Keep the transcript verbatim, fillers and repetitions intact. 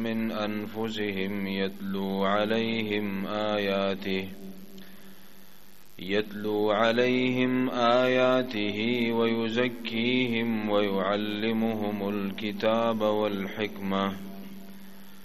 من أنفسهم يتلو عليهم آياته يتلو عليهم آياته ويزكيهم ويعلمهم الكتاب والحكمة